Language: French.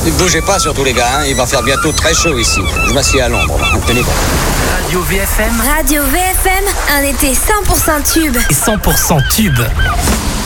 Ne bougez pas surtout les gars, hein. Il va faire bientôt très chaud ici. Je m'assieds à l'ombre, tenez bon. Radio VFM. Radio VFM, un été 100% tube. Et 100% tube.